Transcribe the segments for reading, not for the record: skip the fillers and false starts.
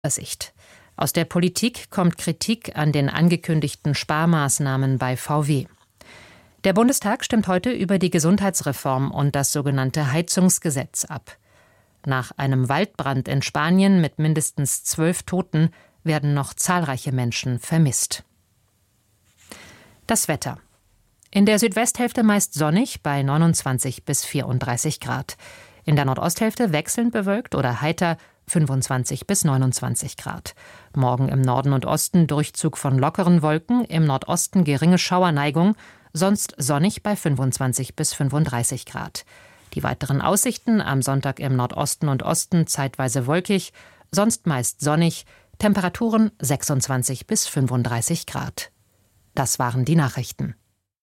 Sicht. Aus der Politik kommt Kritik an den angekündigten Sparmaßnahmen bei VW. Der Bundestag stimmt heute über die Gesundheitsreform und das sogenannte Heizungsgesetz ab. Nach einem Waldbrand in Spanien mit mindestens 12 Toten werden noch zahlreiche Menschen vermisst. Das Wetter. In der Südwesthälfte meist sonnig bei 29 bis 34 Grad. In der Nordosthälfte wechselnd bewölkt oder heiter 25 bis 29 Grad. Morgen im Norden und Osten Durchzug von lockeren Wolken, im Nordosten geringe Schauerneigung, sonst sonnig bei 25 bis 35 Grad. Die weiteren Aussichten: am Sonntag im Nordosten und Osten zeitweise wolkig, sonst meist sonnig, Temperaturen 26 bis 35 Grad. Das waren die Nachrichten.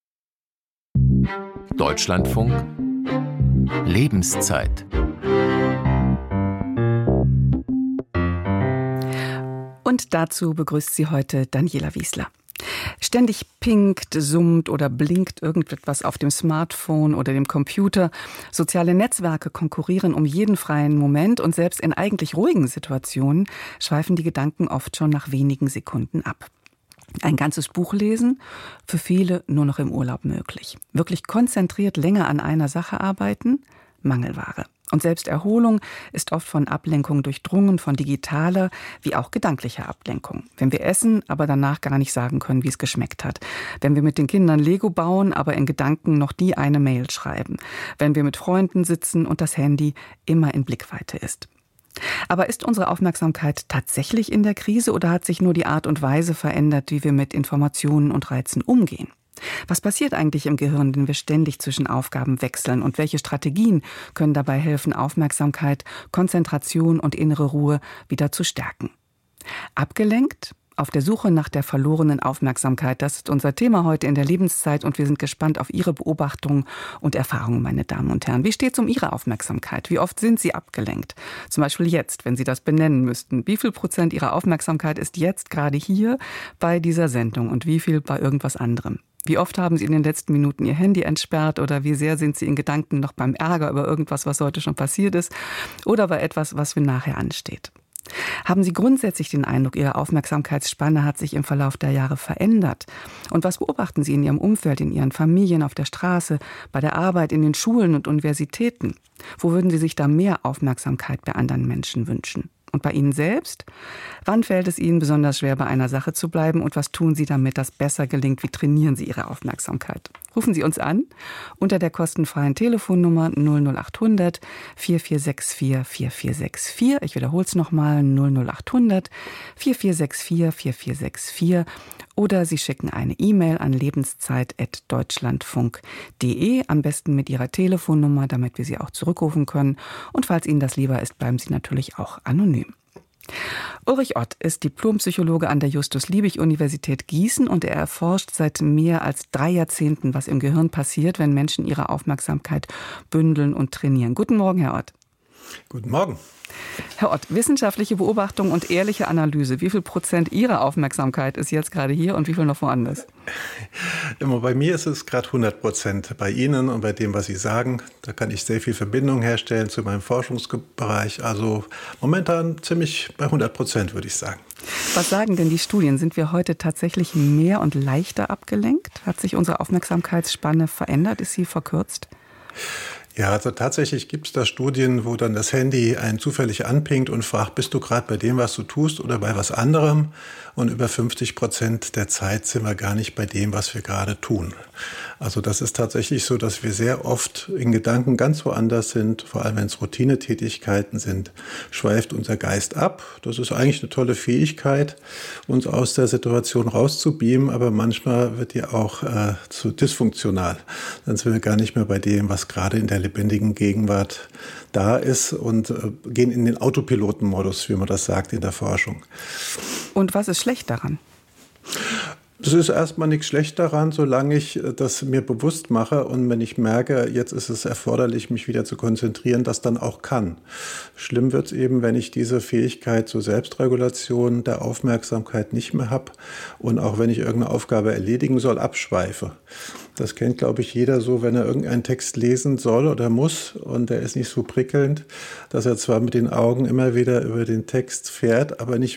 Deutschlandfunk Lebenszeit. Und dazu begrüßt sie heute Daniela Wiesler. Ständig pinkt, summt oder blinkt irgendetwas auf dem Smartphone oder dem Computer. Soziale Netzwerke konkurrieren um jeden freien Moment und selbst in eigentlich ruhigen Situationen schweifen die Gedanken oft schon nach wenigen Sekunden ab. Ein ganzes Buch lesen, für viele nur noch im Urlaub möglich. Wirklich konzentriert länger an einer Sache arbeiten, Mangelware. Und selbst Erholung ist oft von Ablenkung durchdrungen, von digitaler wie auch gedanklicher Ablenkung. Wenn wir essen, aber danach gar nicht sagen können, wie es geschmeckt hat. Wenn wir mit den Kindern Lego bauen, aber in Gedanken noch die eine Mail schreiben. Wenn wir mit Freunden sitzen und das Handy immer in Blickweite ist. Aber ist unsere Aufmerksamkeit tatsächlich in der Krise oder hat sich nur die Art und Weise verändert, wie wir mit Informationen und Reizen umgehen? Was passiert eigentlich im Gehirn, wenn wir ständig zwischen Aufgaben wechseln? Und welche Strategien können dabei helfen, Aufmerksamkeit, Konzentration und innere Ruhe wieder zu stärken? Abgelenkt? Auf der Suche nach der verlorenen Aufmerksamkeit. Das ist unser Thema heute in der Lebenszeit und wir sind gespannt auf Ihre Beobachtungen und Erfahrungen, meine Damen und Herren. Wie steht es um Ihre Aufmerksamkeit? Wie oft sind Sie abgelenkt? Zum Beispiel jetzt, wenn Sie das benennen müssten. Wie viel Prozent Ihrer Aufmerksamkeit ist jetzt gerade hier bei dieser Sendung und wie viel bei irgendwas anderem? Wie oft haben Sie in den letzten Minuten Ihr Handy entsperrt oder wie sehr sind Sie in Gedanken noch beim Ärger über irgendwas, was heute schon passiert ist oder bei etwas, was für nachher ansteht? Haben Sie grundsätzlich den Eindruck, Ihre Aufmerksamkeitsspanne hat sich im Verlauf der Jahre verändert? Und was beobachten Sie in Ihrem Umfeld, in Ihren Familien, auf der Straße, bei der Arbeit, in den Schulen und Universitäten? Wo würden Sie sich da mehr Aufmerksamkeit bei anderen Menschen wünschen? Und bei Ihnen selbst? Wann fällt es Ihnen besonders schwer, bei einer Sache zu bleiben? Und was tun Sie, damit das besser gelingt? Wie trainieren Sie Ihre Aufmerksamkeit? Rufen Sie uns an unter der kostenfreien Telefonnummer 00800 4464 4464. Ich wiederhole es nochmal, 00800 4464 4464. Oder Sie schicken eine E-Mail an lebenszeit@deutschlandfunk.de, am besten mit Ihrer Telefonnummer, damit wir Sie auch zurückrufen können. Und falls Ihnen das lieber ist, bleiben Sie natürlich auch anonym. Ulrich Ott ist Diplompsychologe an der Justus-Liebig-Universität Gießen und er erforscht seit mehr als 3 Jahrzehnten, was im Gehirn passiert, wenn Menschen ihre Aufmerksamkeit bündeln und trainieren. Guten Morgen, Herr Ott. Guten Morgen. Herr Ott, wissenschaftliche Beobachtung und ehrliche Analyse. Wie viel Prozent Ihrer Aufmerksamkeit ist jetzt gerade hier und wie viel noch woanders? Immer bei mir ist es gerade 100%. Bei Ihnen und bei dem, was Sie sagen, da kann ich sehr viel Verbindung herstellen zu meinem Forschungsbereich. Also momentan ziemlich bei 100%, würde ich sagen. Was sagen denn die Studien? Sind wir heute tatsächlich mehr und leichter abgelenkt? Hat sich unsere Aufmerksamkeitsspanne verändert? Ist sie verkürzt? Ja, also tatsächlich gibt es da Studien, wo dann das Handy einen zufällig anpingt und fragt, bist du gerade bei dem, was du tust oder bei was anderem? Und über 50% der Zeit sind wir gar nicht bei dem, was wir gerade tun. Also das ist tatsächlich so, dass wir sehr oft in Gedanken ganz woanders sind, vor allem wenn es Routinetätigkeiten sind, schweift unser Geist ab. Das ist eigentlich eine tolle Fähigkeit, uns aus der Situation rauszubeamen, aber manchmal wird die auch zu dysfunktional. Dann sind wir gar nicht mehr bei dem, was gerade in der lebendigen Gegenwart da ist und gehen in den Autopilotenmodus, wie man das sagt in der Forschung. Und was ist schlecht daran? Das ist erstmal nichts schlecht daran, solange ich das mir bewusst mache und wenn ich merke, jetzt ist es erforderlich, mich wieder zu konzentrieren, das dann auch kann. Schlimm wird es eben, wenn ich diese Fähigkeit zur Selbstregulation der Aufmerksamkeit nicht mehr habe und auch wenn ich irgendeine Aufgabe erledigen soll, abschweife. Das kennt, glaube ich, jeder so, wenn er irgendeinen Text lesen soll oder muss und der ist nicht so prickelnd, dass er zwar mit den Augen immer wieder über den Text fährt, aber nicht